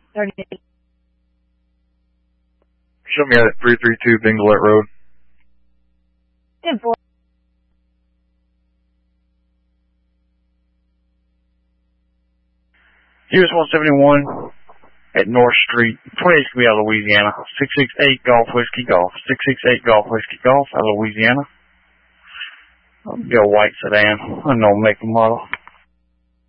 38. Show me at 332 Binglett Road. 10-4. US 171 at North Street, 28 out of Louisiana. 668 Golf Whiskey Golf. 668 Golf Whiskey Golf out of Louisiana. I'll be a white sedan. Unknown make and model.